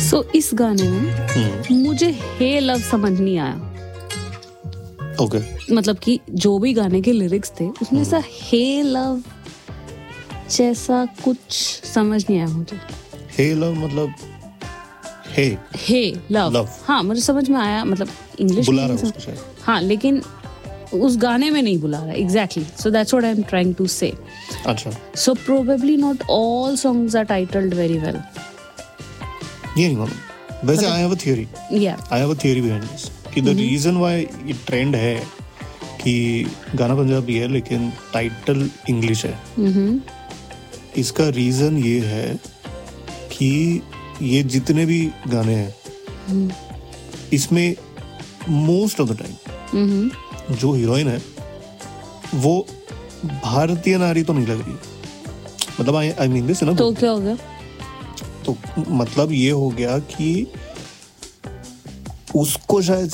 सो इस गाने में मुझे हे लव समझ नहीं आया. ओके. मतलब कि जो भी गाने के लिरिक्स थे उसमें सा हे लव जैसा कुछ समझ नहीं आया मुझे. हे लव मतलब हे लव. हाँ मुझे समझ में आया, मतलब इंग्लिश बुला रहा है उसको शायद. हाँ लेकिन उस गाने में नहीं बुला रहा. Exactly. So that's what I am trying to से. अच्छा. So probably not all songs are titled very well. ये नहीं मालूम. वैसे I have a theory. I have a theory behind this कि द रीजन व्हाई ये ट्रेंड है कि गाना पंजाबी है लेकिन टाइटल इंग्लिश है. इसका रीजन ये है कि ये जितने भी गाने हैं इसमें मोस्ट ऑफ द टाइम जो हीरोइन है वो भारतीय नारी तो नहीं लग रही. मतलब आई मीन दिस ना. तो क्या हो गया? तो मतलब ये हो गया कि उसको शायद